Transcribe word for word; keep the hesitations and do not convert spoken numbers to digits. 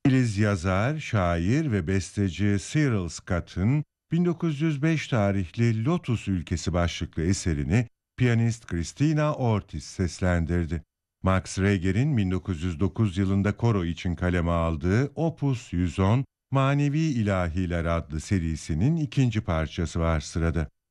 İngiliz yazar, şair ve besteci Cyril Scott'ın bin dokuz yüz beş tarihli Lotus Ülkesi başlıklı eserini piyanist Christina Ortiz seslendirdi. Max Reger'in bin dokuz yüz dokuz yılında koro için kaleme aldığı Opus yüz on, Manevi İlahiler adlı serisinin ikinci parçası var sırada.